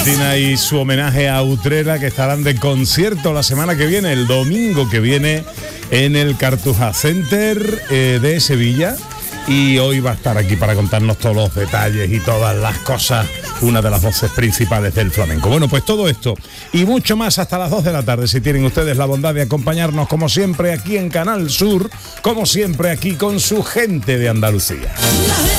Valentina y su homenaje a Utrera, que estarán de concierto la semana que viene, el domingo que viene, en el Cartuja Center de Sevilla. Y hoy va a estar aquí para contarnos todos los detalles y todas las cosas, una de las voces principales del flamenco. Bueno, pues todo esto y mucho más hasta las 2 de la tarde, si tienen ustedes la bondad de acompañarnos como siempre aquí en Canal Sur, como siempre aquí con su gente de Andalucía.